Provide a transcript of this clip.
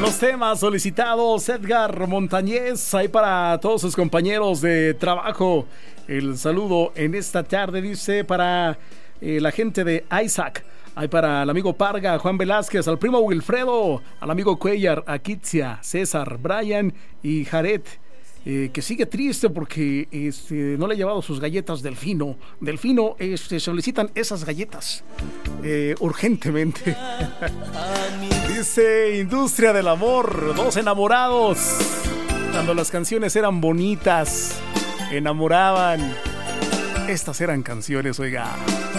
Los temas solicitados, Edgar Montañez, ahí para todos sus compañeros de trabajo. El saludo en esta tarde, dice, para la gente de Isaac. Ahí para el amigo Parga, Juan Velázquez, al primo Wilfredo, al amigo Cuellar, a Kitzia, César, Brian y Jared. Que sigue triste porque no le ha llevado sus galletas Delfino. Delfino, solicitan esas galletas urgentemente. Dice Industria del Amor, dos enamorados. Cuando las canciones eran bonitas, enamoraban. Estas eran canciones, oiga.